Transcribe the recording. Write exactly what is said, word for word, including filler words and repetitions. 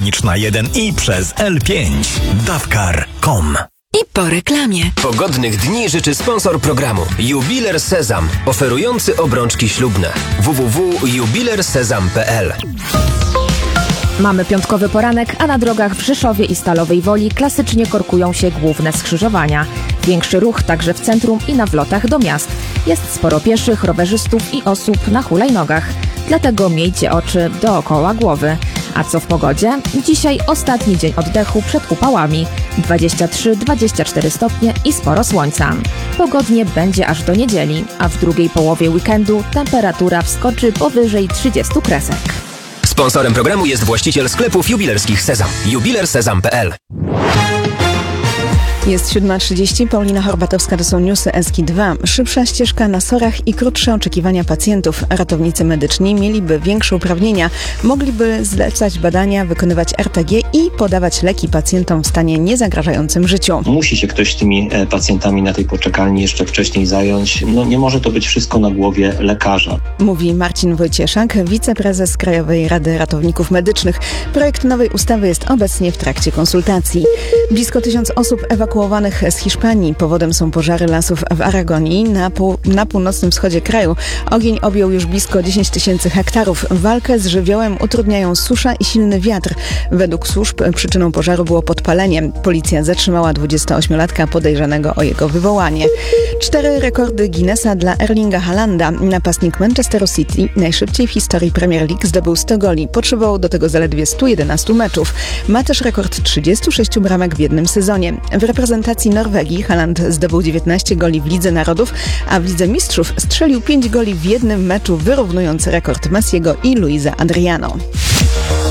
telefoniczna jeden i przez L pięć. Dawkar kropka com. I po reklamie. Pogodnych dni życzy sponsor programu Jubiler Sezam, oferujący obrączki ślubne. w w w kropka jubiler sezam kropka p l. Mamy piątkowy poranek, a na drogach w Rzeszowie i Stalowej Woli klasycznie korkują się główne skrzyżowania. Większy ruch także w centrum i na wlotach do miast. Jest sporo pieszych, rowerzystów i osób na hulajnogach. Dlatego miejcie oczy dookoła głowy. A co w pogodzie? Dzisiaj ostatni dzień oddechu przed upałami. dwadzieścia trzy do dwudziestu czterech stopnie i sporo słońca. Pogodnie będzie aż do niedzieli, a w drugiej połowie weekendu temperatura wskoczy powyżej trzydziestu kresek. Sponsorem programu jest właściciel sklepów jubilerskich Sezam. jubiler sezam kropka p l. Jest siódma trzydzieści, Paulina Horbatowska, to są newsy S K I dwa. Szybsza ścieżka na sorach i krótsze oczekiwania pacjentów. Ratownicy medyczni mieliby większe uprawnienia. Mogliby zlecać badania, wykonywać R T G i podawać leki pacjentom w stanie niezagrażającym życiu. Musi się ktoś tymi pacjentami na tej poczekalni jeszcze wcześniej zająć. No nie może to być wszystko na głowie lekarza. Mówi Marcin Wojcieszak, wiceprezes Krajowej Rady Ratowników Medycznych. Projekt nowej ustawy jest obecnie w trakcie konsultacji. Blisko tysiąc osób ewakuowanych z Hiszpanii. Powodem są pożary lasów w Aragonii na, pół, na północnym wschodzie kraju. Ogień objął już blisko dziesięć tysięcy hektarów. Walkę z żywiołem utrudniają susza i silny wiatr. Według służb przyczyną pożaru było podpalenie. Policja zatrzymała dwudziestoośmiolatka podejrzanego o jego wywołanie. Cztery rekordy Guinnessa dla Erlinga Haalanda. Napastnik Manchesteru City najszybciej w historii Premier League zdobył sto goli. Potrzebował do tego zaledwie stu jedenastu meczów. Ma też rekord trzydziestu sześciu bramek w jednym sezonie. W reprezentacji Norwegii Haaland zdobył dziewiętnaście goli w Lidze Narodów, a w Lidze Mistrzów strzelił pięć goli w jednym meczu, wyrównując rekord Messiego i Luisa Adriano.